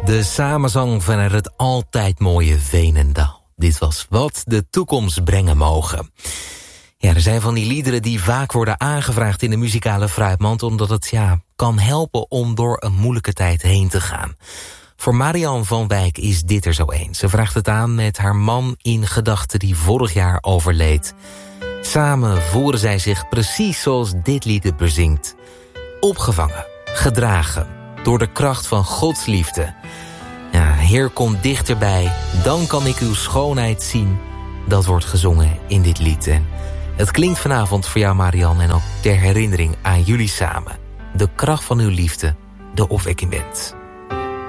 De samenzang vanuit het altijd mooie Veenendaal. Dit was Wat de toekomst brengen mogen. Ja, er zijn van die liederen die vaak worden aangevraagd in de muzikale fruitmand, omdat het kan helpen om door een moeilijke tijd heen te gaan. Voor Marianne van Wijk is dit er zo een. Ze vraagt het aan met haar man in gedachten die vorig jaar overleed. Samen voeren zij zich precies zoals dit lied het bezingt. Opgevangen, gedragen, door de kracht van Gods liefde. Ja, Heer, kom dichterbij, dan kan ik uw schoonheid zien. Dat wordt gezongen in dit lied. En het klinkt vanavond voor jou, Marianne, en ook ter herinnering aan jullie samen. De kracht van uw liefde, de opwekking bent.